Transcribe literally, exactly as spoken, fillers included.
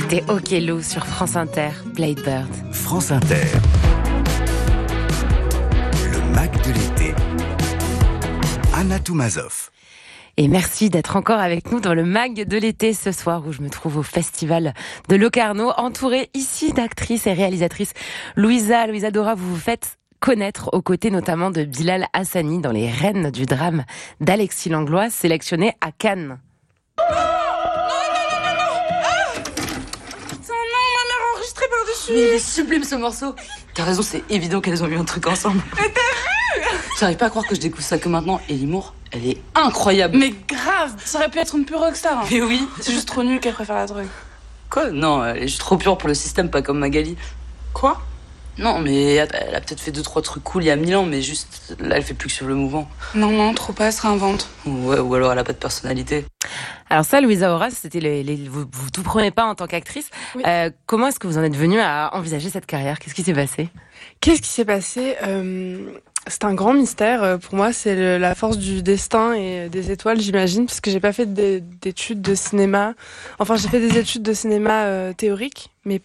C'était Okello sur France Inter, Bladebird. France Inter. Le Mac de l'été. Anna Toumazov. Et merci d'être encore avec nous dans le mag de l'été ce soir où je me trouve au festival de Locarno, entourée ici d'actrices et réalisatrices. Louisa, Louisa Dora, vous vous faites connaître aux côtés notamment de Bilal Hassani dans Les Reines du drame d'Alexis Langlois, sélectionné à Cannes. Oh non, non, non, non, non ah c'est un nom, ma mère a enregistré par-dessus. Mais il est sublime ce morceau. T'as raison, c'est évident qu'elles ont eu un truc ensemble. Mais t'as vu? J'arrive pas à croire que je découvre ça que maintenant. Et l'humour, elle est incroyable. Mais grave, ça aurait pu être une pure rockstar. Hein. Mais oui. C'est juste trop nul qu'elle préfère la drogue. Quoi? Non, elle est juste trop pure pour le système, pas comme Magali. Quoi? Non, mais elle a peut-être fait deux trois trucs cool il y a mille ans, mais juste là, elle fait plus que sur le mouvant. Non, non, trop pas, elle se réinvente. Ouais, ou alors elle a pas de personnalité. Alors ça, Louisa Dora, c'était les, les, vos, vos tout premiers pas en tant qu'actrice. Oui. Euh, comment est-ce que vous en êtes venue à envisager cette carrière? Qu'est-ce qui s'est passé? Qu'est-ce qui s'est passé euh, C'est un grand mystère. Pour moi, c'est le, la force du destin et des étoiles, j'imagine, parce que j'ai pas fait d'é- d'études de cinéma. Enfin, j'ai fait des études de cinéma euh, théoriques, mais